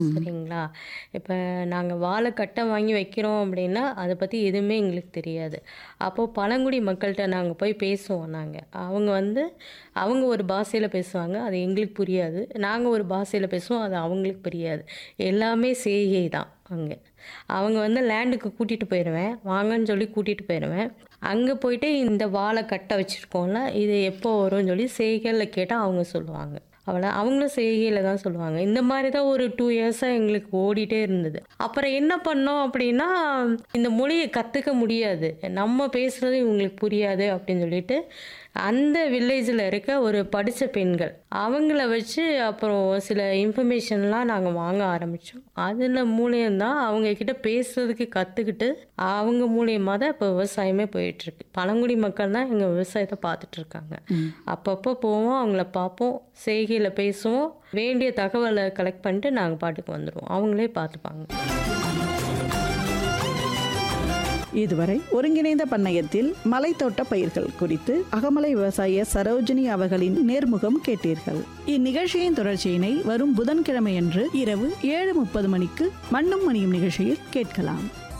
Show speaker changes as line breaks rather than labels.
ம்.
சரிங்களா? இப்ப நாங்க வாழ கட்ட வாங்கி வைக்கிறோம் அப்படின்னா, அத பத்தி எதுவுமே எங்களுக்கு தெரியாது. அப்போ பழங்குடி மக்கள்ட்ட நாங்க போய் பேசுவோம் நாங்க. அவங்க வந்து அவங்க ஒரு பாஷையில பேசுவாங்க. அது எங்களுக்கு புரியாது. நாங்க ஒரு பாஷையில பேசுவோம். அது அவங்களுக்கு புரியாது. எல்லாமே செய்கை தான் அங்க. அவங்க வந்து லேண்டுக்கு கூட்டிட்டு போயிருவேன். வாங்கன்னு சொல்லி கூட்டிட்டு போயிருவேன். அங்க போயிட்டு இந்த வாழ கட்ட வச்சிருக்கோம்ல, இது எப்போ வரும்னு சொல்லி செய்கையில கேட்டா அவங்க சொல்லுவாங்க. அவங்களும் செய்கையில தான் சொல்லுவாங்க. இந்த மாரி தான் ஒரு 2 இயர்ஸா எங்களுக்கு ஓடிட்டே இருந்தது. அப்புறம் என்ன பண்ணோம் அப்படின்னா, இந்த மொழிய கத்துக்க முடியாது. நம்ம பேசுறது இவங்களுக்கு புரியாது அப்படின்னு சொல்லிட்டு, அந்த வில்லேஜ்ல இருக்க ஒரு படிச்ச பெண்கள், அவங்கள வச்சு அப்புறம் சில இன்ஃபர்மேஷன்லாம் நாங்க வாங்க ஆரம்பிச்சோம். அதுல மூலியம் தான் அவங்க கிட்ட பேசுறதுக்கு கத்துக்கிட்டு, அவங்க மூலியமா தான் இப்ப விவசாயமே போயிட்டுருக்கு. பழங்குடி மக்கள் தான் எங்க விவசாயத்த பார்த்துட்டு இருக்காங்க.
ம்.
அப்பப்போ போவோம், அவங்கள பார்ப்போம், செய்கையில பேசுவோம், வேண்டிய தகவல கலெக்ட் பண்ணிட்டு நாங்க பாட்டுக்கு வந்துருவோம். அவங்களே பார்த்துப்பாங்க.
இதுவரை ஒருங்கிணைந்த பண்ணையத்தில் மலைத்தோட்ட பயிர்கள் குறித்து அகமலை விவசாய சரோஜினி அவர்களின் நேர்முகம் கேட்டீர்கள். இந்நிகழ்ச்சியின் தொடர்ச்சியினை வரும் புதன்கிழமையன்று இரவு 7:30 மணிக்கு மண்ணும் மணியும் நிகழ்ச்சியில் கேட்கலாம்.